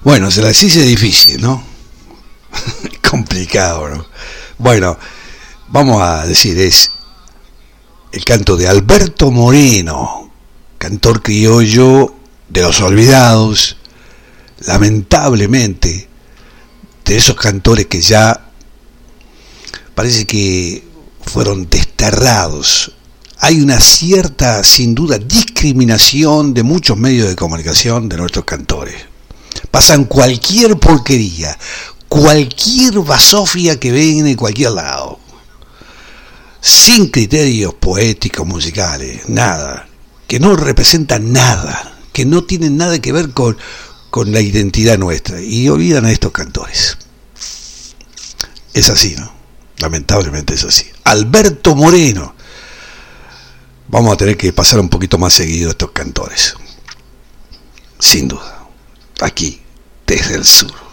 Bueno, se las hice difícil, ¿no? Complicado, ¿no? Bueno, vamos a decir, es el canto de Alberto Moreno, cantor criollo de los olvidados, lamentablemente, de esos cantores que ya parece que fueron desterrados. Hay una cierta, sin duda, discriminación de muchos medios de comunicación de nuestros cantores. Pasan cualquier porquería, cualquier basofia que venga de cualquier lado, sin criterios poéticos, musicales, nada, que no representan nada, que no tienen nada que ver con la identidad nuestra, y olvidan a estos cantores. Es así, ¿no? Lamentablemente es así. Alberto Moreno. Vamos a tener que pasar un poquito más seguido a estos cantores, sin duda, aquí, desde el sur.